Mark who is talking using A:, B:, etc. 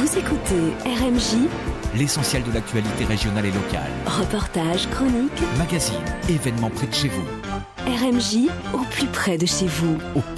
A: Vous écoutez RMJ,
B: l'essentiel de l'actualité régionale et locale.
A: Reportages, chroniques,
B: Magazines, événements près de chez vous.
A: RMJ au plus près de chez vous.
B: Au